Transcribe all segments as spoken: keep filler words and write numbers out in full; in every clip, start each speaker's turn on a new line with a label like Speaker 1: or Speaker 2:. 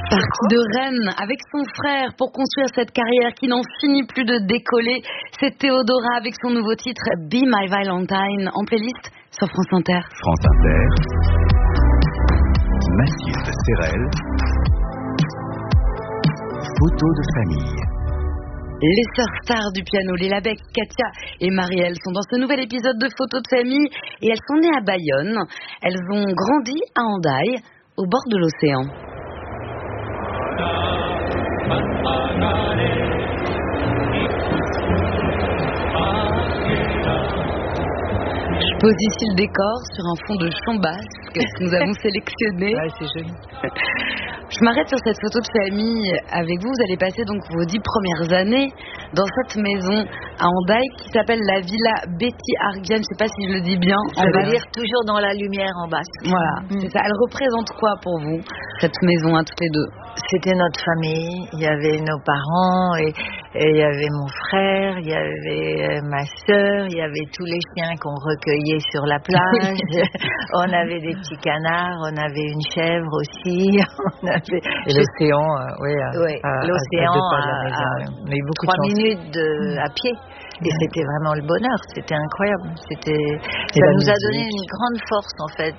Speaker 1: Parti de Rennes avec son frère pour construire cette carrière qui n'en finit plus de décoller. C'est Théodora avec son nouveau titre Be My Valentine en playlist sur France Inter.
Speaker 2: France Inter, Mathilde Serrel, photo de famille.
Speaker 1: Les sœurs stars du piano, Léla Becq, Katia et Marielle sont dans ce nouvel épisode de Photos de famille et elles sont nées à Bayonne. Elles ont grandi à Hendaye, au bord de l'océan. Je pose ici le décor sur un fond de chant basque que nous avons sélectionné.
Speaker 3: Ouais, c'est joli.
Speaker 1: Je m'arrête sur cette photo de famille avec vous. Vous allez passer donc vos dix premières années dans cette maison à Hendaye qui s'appelle la Villa Betty Arghian. Je ne sais pas si je le dis bien.
Speaker 3: Ça veut dire toujours dans la lumière en basque.
Speaker 1: Voilà, mmh. c'est ça. Elle représente quoi pour vous, cette maison à toutes les deux?
Speaker 3: C'était notre famille. Il y avait nos parents et, et il y avait mon frère, il y avait ma sœur, il y avait tous les chiens qu'on recueillait sur la plage. On avait des petits canards, on avait une chèvre aussi. On avait...
Speaker 4: Et l'océan, euh, oui, à,
Speaker 3: oui,
Speaker 4: à,
Speaker 3: l'océan
Speaker 4: à,
Speaker 3: à, à, à
Speaker 4: on a eu beaucoup
Speaker 3: trois
Speaker 4: de
Speaker 3: minutes de, mmh. à pied. Et mmh. c'était vraiment le bonheur. C'était incroyable. C'était,
Speaker 4: et
Speaker 3: ça nous
Speaker 4: musique.
Speaker 3: a donné une grande force en fait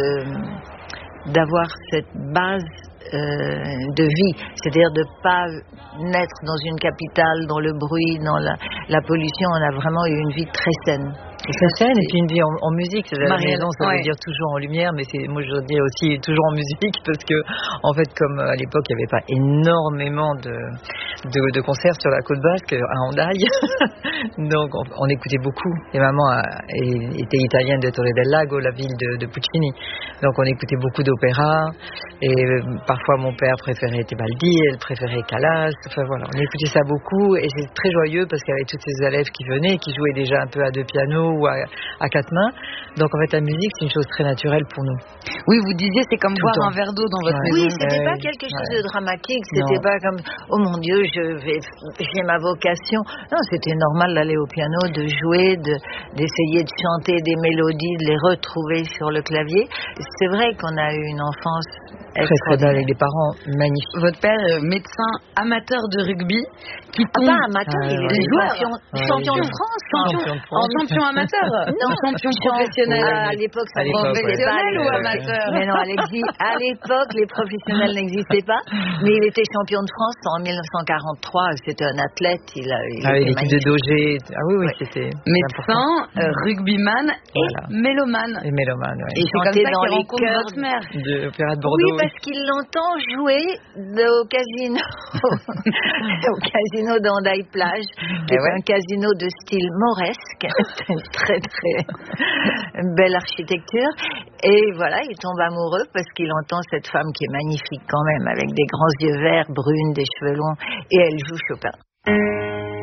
Speaker 3: de, d'avoir cette base. Euh, de vie, c'est-à-dire de ne pas naître dans une capitale, dans le bruit, dans la, la pollution. On a vraiment eu une vie très saine.
Speaker 4: Très saine et puis une vie en, en musique. C'est la
Speaker 3: Marielle,
Speaker 4: maison, ça
Speaker 3: ouais.
Speaker 4: veut dire toujours en lumière, mais c'est, moi je dis aussi toujours en musique parce que en fait, comme à l'époque il n'y avait pas énormément de, de, de concerts sur la côte basque à Hendaye, donc on, on écoutait beaucoup. Et maman a, était italienne de Torre del Lago, la ville de, de Puccini, donc on écoutait beaucoup d'opéra et parfois mon père préférait Tebaldi, elle préférait Callas, enfin voilà, on écoutait ça beaucoup et c'est très joyeux parce qu'il y avait tous ces élèves qui venaient, qui jouaient déjà un peu à deux pianos ou à, à quatre mains, donc en fait la musique c'est une chose très naturelle pour nous.
Speaker 1: Oui, vous disiez c'est comme
Speaker 4: Tout
Speaker 1: boire un verre d'eau dans votre
Speaker 4: ouais.
Speaker 1: maison.
Speaker 3: Oui, c'était
Speaker 4: ouais.
Speaker 3: pas quelque chose
Speaker 4: ouais.
Speaker 3: de dramatique, c'était
Speaker 4: non.
Speaker 3: pas comme oh mon Dieu, je vais, j'ai ma vocation. Non, c'était normal d'aller au piano, de jouer, de, d'essayer de chanter des mélodies, de les retrouver sur le clavier. C'est vrai qu'on a eu une enfance
Speaker 4: très très belle avec des parents magnifiques.
Speaker 1: Votre père est médecin amateur de rugby qui tombe...
Speaker 3: Ah, pas amateur,
Speaker 4: ah,
Speaker 3: il
Speaker 4: ouais.
Speaker 3: était
Speaker 1: joueur,
Speaker 3: champion,
Speaker 4: ouais,
Speaker 3: champion
Speaker 4: ouais.
Speaker 3: de France,
Speaker 4: champion, champion de France.
Speaker 1: champion amateur,
Speaker 3: non,
Speaker 1: champion professionnel.
Speaker 3: À, à l'époque, ça
Speaker 1: n'existait pas.
Speaker 3: Ou
Speaker 1: ouais,
Speaker 3: amateur. Mais non, à l'époque, les professionnels n'existaient pas. Mais il était champion de France en dix-neuf cent quarante-trois. C'était un athlète. Il a, il
Speaker 4: ah,
Speaker 3: était
Speaker 4: l'équipe de Dogé. Ah oui, oui,
Speaker 3: ouais.
Speaker 4: c'était
Speaker 1: médecin, euh, rugbyman et
Speaker 4: voilà.
Speaker 1: mélomane.
Speaker 4: Et mélomane, ouais.
Speaker 1: Et c'est comme ça
Speaker 3: dans
Speaker 1: qu'il
Speaker 3: les
Speaker 1: rencontre
Speaker 3: chœurs
Speaker 1: votre mère.
Speaker 4: De l'Opéra de Bordeaux.
Speaker 3: Oui, parce qu'il l'entend jouer au casino, au casino d'Hendaye Plage, qui est ouais. un casino de style mauresque, très très belle architecture. Et voilà, il tombe amoureux parce qu'il entend cette femme qui est magnifique quand même, avec des grands yeux verts, brunes, des cheveux longs, et elle joue Chopin.